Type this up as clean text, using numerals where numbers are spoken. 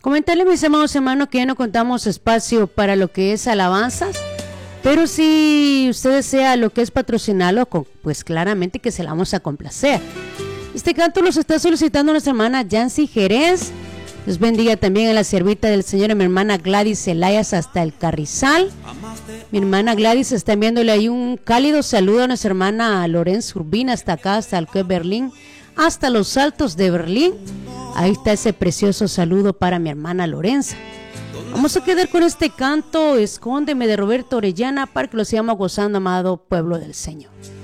Comentarle, mis amados hermanos, que ya no contamos espacio para lo que es alabanzas, pero si usted desea lo que es patrocinarlo, pues claramente que se la vamos a complacer. Este canto los está solicitando nuestra hermana Yancy Jerez. Dios bendiga también a la siervita del Señor, a mi hermana Gladys Elayas hasta el Carrizal. Mi hermana Gladys está enviándole ahí un cálido saludo a nuestra hermana Lorenz Urbina hasta acá, hasta el que Berlín, hasta los Altos de Berlín. Ahí está ese precioso saludo para mi hermana Lorenza. Vamos a quedar con este canto, Escóndeme, de Roberto Orellana, para que lo sigamos gozando, amado pueblo del Señor.